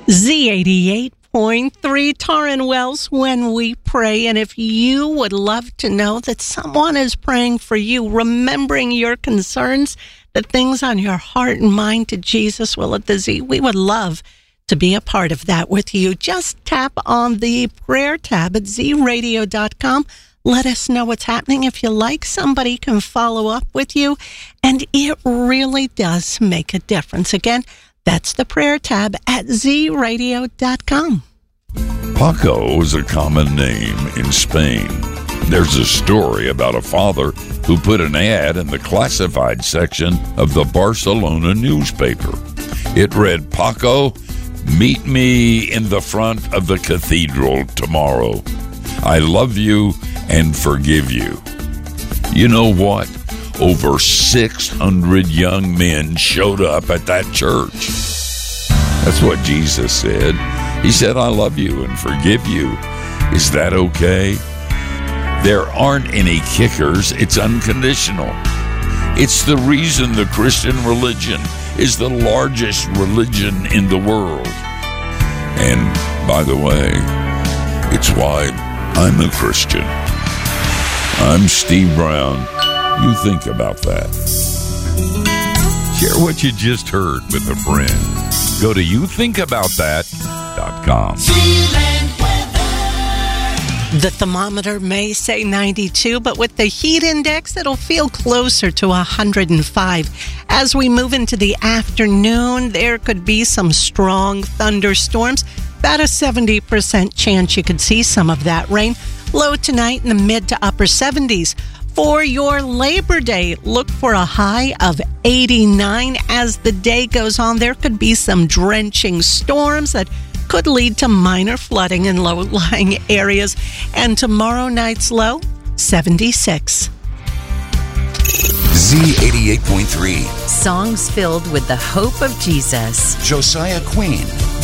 Z88.3 Torrin Wells, When We Pray. And if you would love to know that someone is praying for you, remembering your concerns, the things on your heart and mind to Jesus, well, at the Z, we would love to be a part of that with you. Just tap on the prayer tab at zradio.com. Let us know what's happening. If you like, somebody can follow up with you. And it really does make a difference. Again, that's the prayer tab at zradio.com. Paco is a common name in Spain. There's a story about a father who put an ad in the classified section of the Barcelona newspaper. It read, "Paco, meet me in the front of the cathedral tomorrow. I love you and forgive you." You know what? Over 600 young men showed up at that church. That's what Jesus said. He said, "I love you and forgive you." Is that okay? There aren't any kickers. It's unconditional. It's the reason the Christian religion is the largest religion in the world. And by the way, it's why I'm a Christian. I'm Steve Brown. You think about that. Share what you just heard with a friend. Go to youthinkaboutthat.com. The thermometer may say 92, but with the heat index, it'll feel closer to 105. As we move into the afternoon, there could be some strong thunderstorms. About a 70% chance you could see some of that rain. Low tonight in the mid to upper 70s. For your Labor Day, look for a high of 89. As the day goes on, there could be some drenching storms that could lead to minor flooding in low-lying areas. And tomorrow night's low, 76. Z88.3. Songs filled with the hope of Jesus. Josiah Queen.